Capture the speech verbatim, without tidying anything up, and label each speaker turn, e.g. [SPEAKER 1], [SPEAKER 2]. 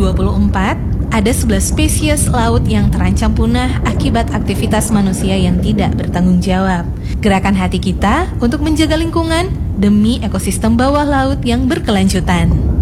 [SPEAKER 1] dua puluh empat, ada sebelas spesies laut yang terancam punah akibat aktivitas manusia yang tidak bertanggung jawab. Gerakan hati kita untuk menjaga lingkungan demi ekosistem bawah laut yang berkelanjutan.